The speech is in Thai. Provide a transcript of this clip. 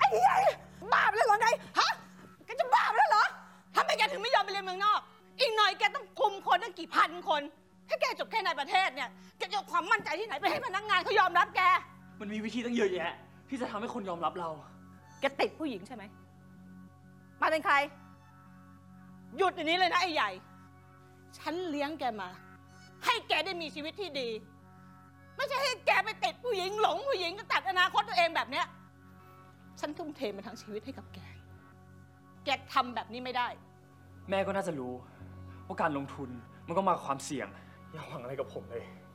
อ้ใหญ่บ้าไปแล้วเหรอไงฮะแกจะบ้าไปแล้วเหรอทำไมแกถึงไม่ยอมไปเรียนเมืองนอกอีกหน่อยแกต้องคุมคนตั้งกี่พันคนถ้าแกจบแค่ในประเทศเนี่ยแกจะเอาความมั่นใจที่ไหนไปให้พนักงานเขายอมรับแกมันมีวิธีตั้งเยอะแยะที่จะทำให้คนยอมรับเราแกติดผู้หญิงใช่ไหมมาเป็นใครหยุดอย่างนี้เลยนะไอ้ใหญ่ฉันเลี้ยงแกมาให้แกได้มีชีวิตที่ดีไม่ใช่ให้แกไปติดผู้หญิงหลงผู้หญิงก็ตัดอนาคตตัวเองแบบเนี้ยฉันทุ่มเทมาทั้งชีวิตให้กับแกแกทำแบบนี้ไม่ได้แม่ก็น่าจะรู้ว่าการลงทุนมันก็มากับความเสี่ยงอย่าหวังอะไรกับผมเลย